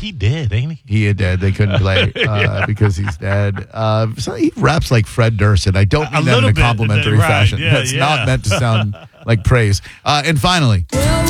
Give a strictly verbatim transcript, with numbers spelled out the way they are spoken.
he dead, ain't he? He is dead. They couldn't play uh, yeah. because he's dead. Uh, so he raps like Fred Durst, and I don't mean a that in a complimentary bit, right. fashion. Yeah, That's yeah. not meant to sound like praise. Uh, and finally.